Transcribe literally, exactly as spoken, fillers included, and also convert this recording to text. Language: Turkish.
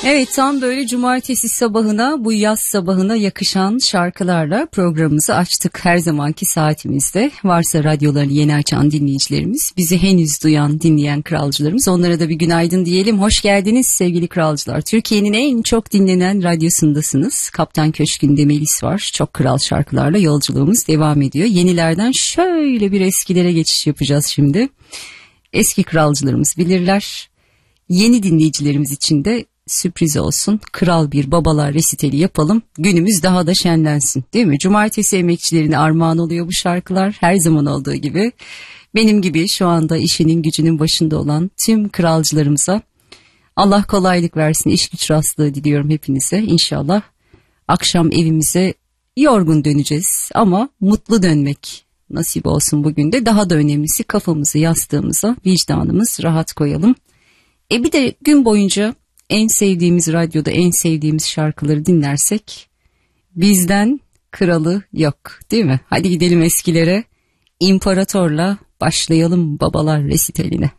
Evet, tam böyle cumartesi sabahına, bu yaz sabahına yakışan şarkılarla programımızı açtık her zamanki saatimizde. Varsa radyolarını yeni açan dinleyicilerimiz, bizi henüz duyan, dinleyen kralcılarımız, onlara da bir günaydın diyelim. Hoş geldiniz sevgili kralcılar. Türkiye'nin en çok dinlenen radyosundasınız. Kaptan Köşkü'nde Melis var. Çok kral şarkılarla yolculuğumuz devam ediyor. Yenilerden şöyle bir eskilere geçiş yapacağız şimdi. Eski kralcılarımız bilirler. Yeni dinleyicilerimiz için de sürpriz olsun. Kral bir babalar resitali yapalım. Günümüz daha da şenlensin, değil mi? Cumartesi emekçilerine armağan oluyor bu şarkılar. Her zaman olduğu gibi. Benim gibi şu anda işinin gücünün başında olan tüm kralcılarımıza Allah kolaylık versin. İş güç rastlığı diliyorum hepinize. İnşallah akşam evimize yorgun döneceğiz ama mutlu dönmek nasip olsun bugün de. Daha da önemlisi kafamızı yastığımıza, vicdanımız rahat koyalım. E bir de gün boyunca en sevdiğimiz radyoda en sevdiğimiz şarkıları dinlersek bizden kralı yok, değil mi? Hadi gidelim eskilere. İmparatorla başlayalım babalar resitaline.